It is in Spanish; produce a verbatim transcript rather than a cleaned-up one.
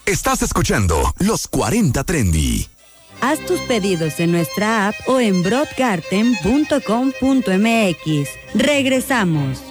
Estás escuchando Los cuarenta Trendy. Haz tus pedidos en nuestra app o en broadgarden punto com punto m x. Regresamos.